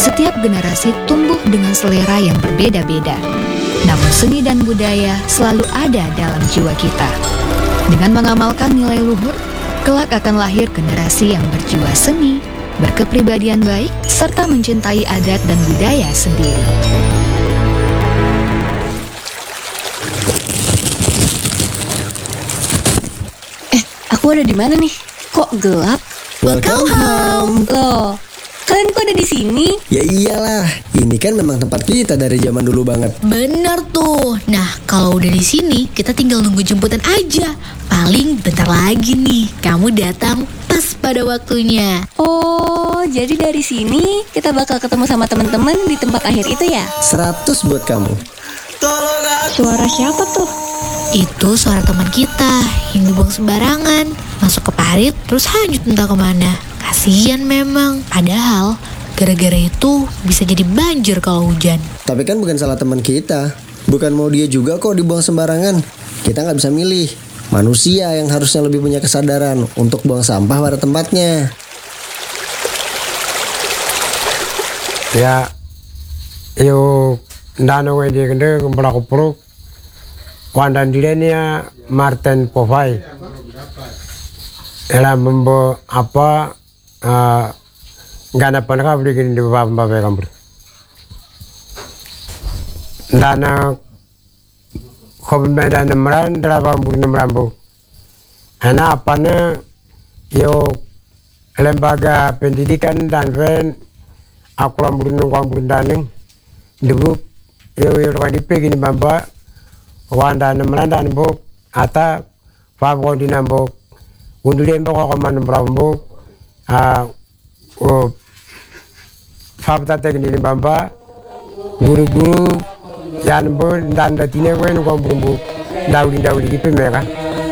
Setiap generasi tumbuh dengan selera yang berbeda-beda. Namun seni dan budaya selalu ada dalam jiwa kita. Dengan mengamalkan nilai luhur, kelak akan lahir generasi yang berjiwa seni, berkepribadian baik, serta mencintai adat dan budaya sendiri. Aku ada di mana nih? Kok gelap? Welcome home. Loh, kalian kok ada di sini? Ya iyalah, ini kan memang tempat kita dari zaman dulu banget. Bener tuh. Nah, kalau udah di sini, kita tinggal nunggu jemputan aja. Paling bentar lagi nih, kamu datang pas pada waktunya. Oh, jadi dari sini kita bakal ketemu sama teman-teman di tempat akhir itu ya? 100 buat kamu. Suara siapa tuh? Itu suara teman kita yang dibuang sembarangan, masuk ke parit terus hanyut entah kemana. Kasian memang. Padahal gara-gara itu bisa jadi banjir kalau hujan. Tapi kan bukan salah teman kita. Bukan mau dia juga kok dibuang sembarangan. Kita nggak bisa milih. Manusia yang harusnya lebih punya kesadaran untuk buang sampah pada tempatnya. Ya, yo ndano wedi kende kumpulak puruk. Wandan dilenia Martin Povai. Ela membo apa ngana panaka bikin di bawah kamar. Dana komendan nemran draba nemrambo. Ana apanya yo lembaga pendidikan dan ven aku rambut daning debu yo wadi pegini bamba wanda nemran dan bok ata fabo dinambok undulen bok ko man brambo fabta tekni bamba guru-guru yan bo dan datine wen ko bumbu dawdi dipe meka